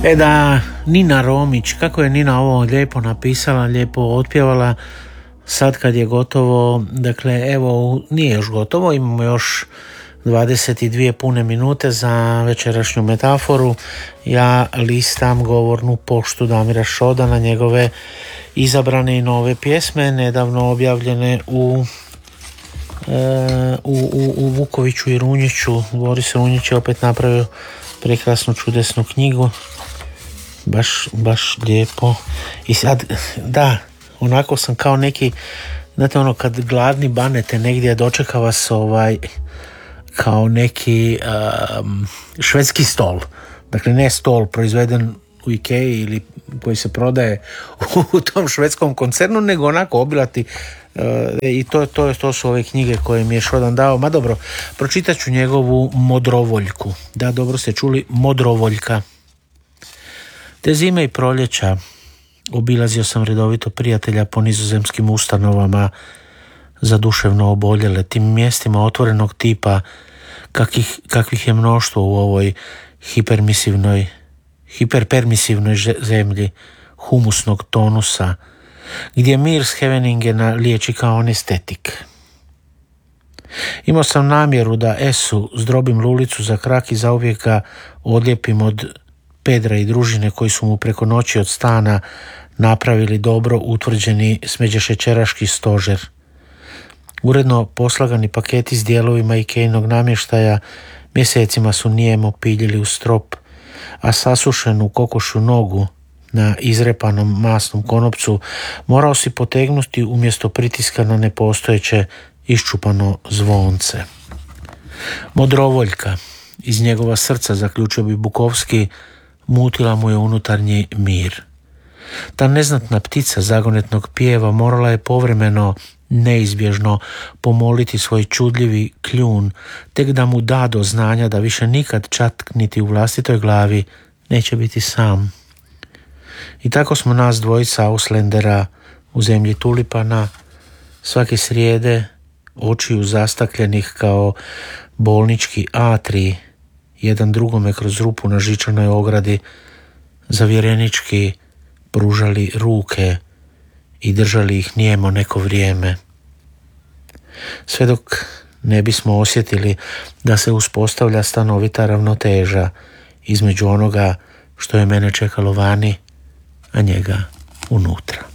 Da, Nina Romić, kako je Nina ovo lijepo napisala, lijepo otpjevala, sad kad je gotovo, dakle evo, nije još gotovo, imamo još 22 pune minute za večerašnju metaforu. Ja listam govornu poštu Damira Šodana, njegove izabrane i nove pjesme, nedavno objavljene u Vukoviću i Runjiću. Boris Runjić je opet napravio prekrasnu, čudesnu knjigu. Baš lijepo. I sad, da, onako sam kao neki, znate ono kad gladni banete negdje, dočeka vas kao neki švedski stol. Dakle, ne stol proizveden u Ikeji ili koji se prodaje u tom švedskom koncernu, nego onako obilati. I to su ove knjige koje mi je Šodan dao. Ma dobro, pročitat ću njegovu Modrovoljku. Da, dobro ste čuli, Modrovoljka. Te zime i proljeća obilazio sam redovito prijatelja po nizozemskim ustanovama za duševno oboljele, tim mjestima otvorenog tipa kakvih je mnoštvo u ovoj hiperpermisivnoj zemlji humusnog tonusa, gdje mir s Heveningena liječi kao anestetik. Imao sam namjeru da Esu zdrobim lulicu za krak i zauvijek ga odlijepim od Pedra i družine koji su mu preko noći od stana napravili dobro utvrđeni smeđešećeraški stožer. Uredno poslagani paketi s dijelovima Ikejnog namještaja mjesecima su nijemo piljili u strop, a sasušenu kokošu nogu na izrepanom masnom konopcu morao si potegnuti umjesto pritiska na nepostojeće iščupano zvonce. Modrovoljka, iz njegova srca, zaključio bi Bukovski, mutila mu je unutarnji mir. Ta neznatna ptica zagonetnog pjeva morala je povremeno, neizbježno pomoliti svoj čudljivi kljun, tek da mu da do znanja da više nikad čak niti u vlastitoj glavi neće biti sam. I tako smo nas dvojica Auslendera u zemlji tulipana svake srijede, očiju zastakljenih kao bolnički atriji, jedan drugome kroz rupu na žičanoj ogradi, zavjerenički pružali ruke i držali ih nijemo neko vrijeme. Sve dok ne bismo osjetili da se uspostavlja stanovita ravnoteža između onoga što je mene čekalo vani, a njega unutra.